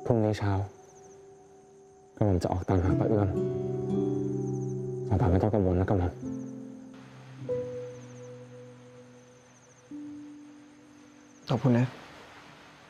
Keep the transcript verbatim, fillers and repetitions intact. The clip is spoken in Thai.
พรุ่งนี้เช้ากระหม่อมจะออกตามหาป้าเอื้อมฝ่าบาทไม่ต้องกังวลนะกระหม่อมขอบคุณนะ